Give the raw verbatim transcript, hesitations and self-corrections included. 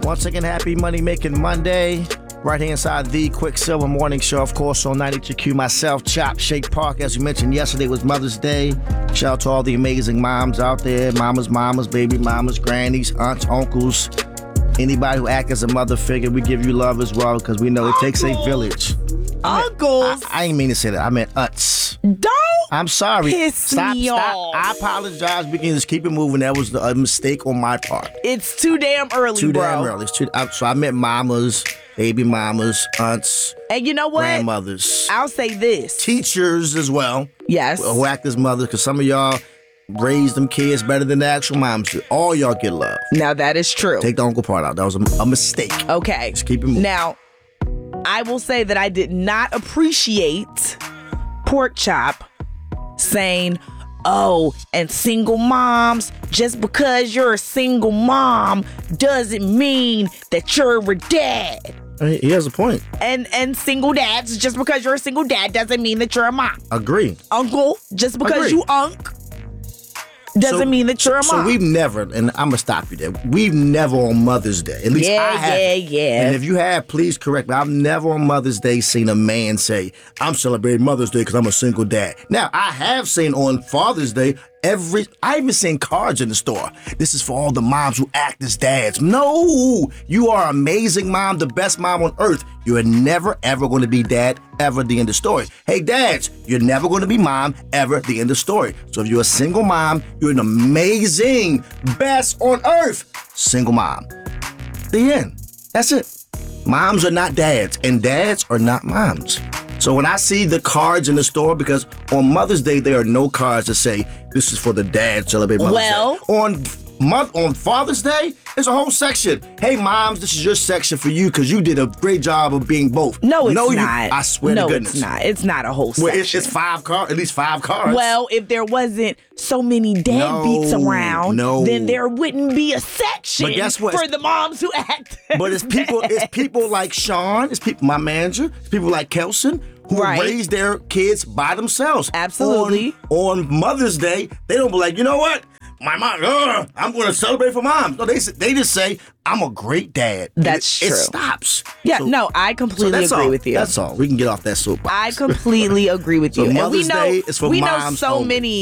Once again, happy Money Making Monday. Right here inside the Quicksilver Morning Show, of course, on ninety-two Q. Myself, Chop, Shake Park. As we mentioned, yesterday was Mother's Day. Shout out to all the amazing moms out there. Mamas, mamas, baby mamas, grannies, aunts, uncles. Anybody who act as a mother figure, we give you love as well because we know it Uncles. takes a village. Uncles. I, I ain't mean to say that. I meant uts. Don't I'm sorry. piss stop, me stop. off. I apologize. We can just keep it moving. That was a mistake on my part. It's too damn early, Too bro. damn early. It's too, I, so I meant mamas, baby mamas, aunts, And you know what? grandmothers, I'll say this. teachers as well, Yes. who act as mothers, because some of y'all raised them kids better than the actual moms do. All y'all get love. Now that is true. Take the uncle part out. That was a, a mistake. Okay. Just keep it moving. Now, I will say that I did not appreciate Pork Chop saying, oh, and single moms, just because you're a single mom doesn't mean that you're a dad. He he has a point. And and single dads, just because you're a single dad doesn't mean that you're a mom. Agree. Uncle, just because Agree. you unk doesn't So- mean that you're a mom. So we've never, and I'm gonna stop you there. We've never on Mother's Day, at least Yeah, I have. yeah, yeah. And if you have, please correct me. I've never on Mother's Day seen a man say, "I'm celebrating Mother's Day because I'm a single dad." Now I have seen on Father's Day every. I even seen cards in the store. This is for all the moms who act as dads. No, you are amazing mom, the best mom on earth. You are never ever going to be dad ever. The end of story. Hey dads, you're never going to be mom ever. The end of story. So if you're a single mom, you're an amazing, best on earth single mom. The end. That's it. Moms are not dads, and dads are not moms. So when I see the cards in the store, because on Mother's Day there are no cards that say this is for the dad celebrate Mother's Well- Day. On month on Father's Day, there's a whole section. Hey moms, this is your section for you because you did a great job of being both. no, it's no, you- not. I swear no, to goodness. it's not. It's not a whole Well, section. it's, it's five cards, at least five cards. Well, if there wasn't so many deadbeats No, around, no. then there wouldn't be a section But guess what? for the moms who act. But it's people, it's people like Sean, it's people, my manager, it's people like Kelson who Right. raise their kids by themselves. Absolutely. On, on Mother's Day, they don't be like, you know what? My mom, uh, I'm going to celebrate for moms. No, they s- they just say, I'm a great dad. And That's it, true. It stops. Yeah, So- no, I so completely that's agree all. with you. That's all. We can get off that soapbox. I completely agree with So you. Mother's and we know Day is for we know moms so only. many